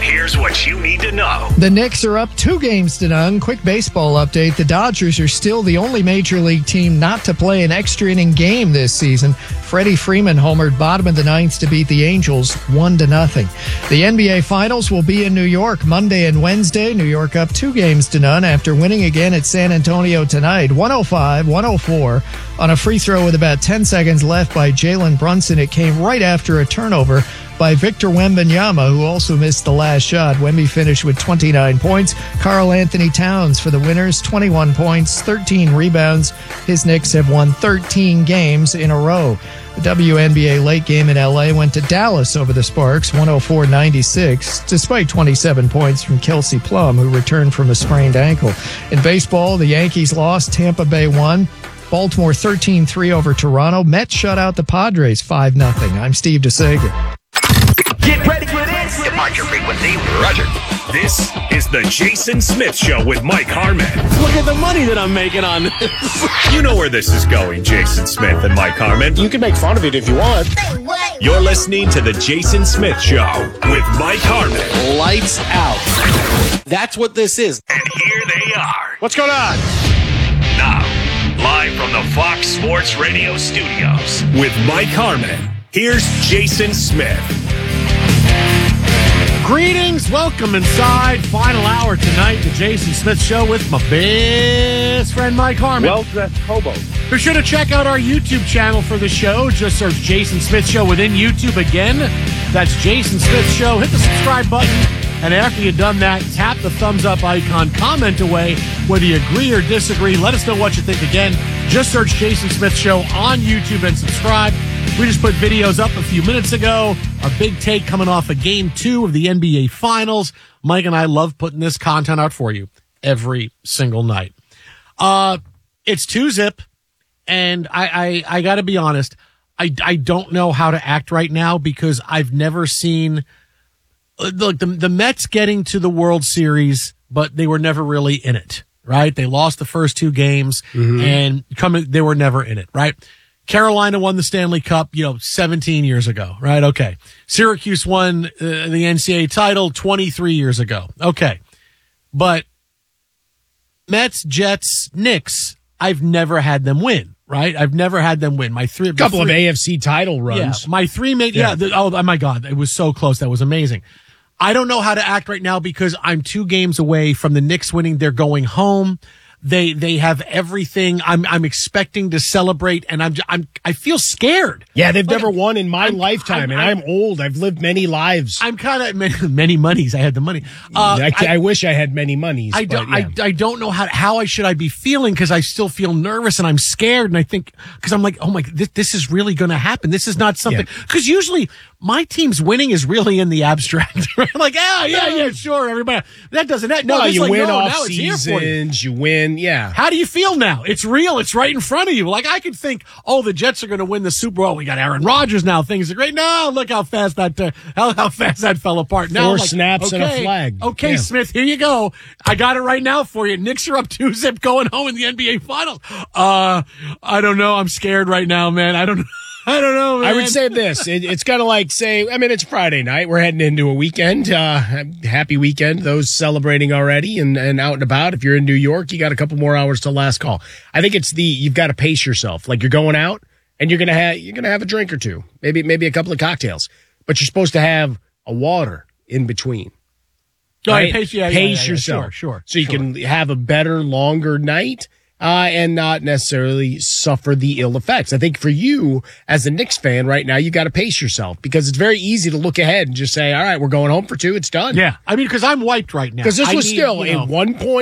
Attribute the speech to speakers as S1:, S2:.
S1: And here's what you need to know.
S2: The Knicks are up 2-0. Quick baseball update. The Dodgers are still the only major league team not to play an extra inning game this season. Freddie Freeman homered bottom of the ninth to beat the Angels 1-0. The NBA Finals will be in New York Monday and Wednesday. New York up 2-0 after winning again at San Antonio tonight, 105-104 on a free throw with about 10 seconds left by Jalen Brunson. It came right after a turnover by Victor Wembanyama, who also missed the last shot. Wemby finished with 29 points. Karl Anthony Towns for the winners, 21 points, 13 rebounds. His Knicks have won 13 games in a row. The WNBA late game in LA went to Dallas over the Sparks, 104-96, despite 27 points from Kelsey Plum, who returned from a sprained ankle. In baseball, the Yankees lost, Tampa Bay won. Baltimore 13-3 over Toronto. Mets shut out the Padres 5-0. I'm Steve DeSager.
S1: Get ready for this. Depart your frequency. Roger. This is the Jason Smith Show with Mike Harmon.
S3: Look at the money that I'm making on this.
S1: You know where this is going, Jason Smith and Mike Harmon.
S3: You can make fun of it if you want.
S1: You're listening to the Jason Smith Show with Mike Harmon.
S3: Lights out. That's what this is.
S1: And here they are.
S3: What's going on?
S1: Now, live from the Fox Sports Radio studios with Mike Harmon. Here's Jason Smith.
S3: Greetings, welcome inside. Final hour tonight, the Jason Smith Show with my best friend Mike Harmon.
S4: Well-dressed hobo.
S3: Be sure to check out our YouTube channel for the show. Just search Jason Smith Show within YouTube again. That's Jason Smith Show. Hit the subscribe button. And after you've done that, tap the thumbs up icon, comment away whether you agree or disagree. Let us know what you think. Again, just search Jason Smith Show on YouTube and subscribe. We just put videos up a few minutes ago. Our big take coming off of Game 2 of the NBA Finals. Mike and I love putting this content out for you every single night. It's 2-zip, and I got to be honest, I don't know how to act right now because I've never seen... Look, the Mets getting to the World Series, but they were never really in it, right? They lost the first 2 games, and they were never in it, right? Carolina won the Stanley Cup, 17 years ago, right? Okay. Syracuse won the NCAA title 23 years ago. Okay. But Mets, Jets, Knicks, I've never had them win, right? I've never had them win.
S4: Couple of AFC title runs.
S3: Yeah, my three oh my God, it was so close. That was amazing. I don't know how to act right now because I'm 2 games away from the Knicks winning. They're going home. They have everything. I'm expecting to celebrate, and I feel scared.
S4: Yeah, they've never won in my lifetime, and I'm old. I've lived many lives.
S3: I'm kind of many monies. I had the money.
S4: I wish I had many monies.
S3: I don't know how I should be feeling because I still feel nervous and I'm scared, and I think because I'm like, oh my, this is really going to happen. This is not something because usually my team's winning is really in the abstract. Like, yeah, sure, everybody. That doesn't.
S4: You win off seasons. You win. Yeah.
S3: How do you feel now? It's real. It's right in front of you. Like I could think, the Jets are going to win the Super Bowl. We got Aaron Rodgers now. Things are great. No, look how fast how fast that fell apart. Now
S4: 4 snaps and a flag.
S3: Okay, Smith, here you go. I got it right now for you. Knicks are up 2-zip going home in the NBA Finals. I don't know. I'm scared right now, man. I don't know. Man.
S4: I would say this. It's kind of like it's Friday night. We're heading into a weekend. Happy weekend. Those celebrating already and out and about. If you're in New York, you got a couple more hours till last call. I think it's you've got to pace yourself. Like you're going out and you're gonna have a drink or two, maybe a couple of cocktails, but you're supposed to have a water in between. Right? Pace yourself.
S3: Sure.
S4: So you can have a better, longer night. And not necessarily suffer the ill effects. I think for you, as a Knicks fan right now, you got to pace yourself because it's very easy to look ahead and just say, all right, we're going home for 2. It's done.
S3: Yeah. I mean, because I'm wiped right now.
S4: Because this was still a 1-point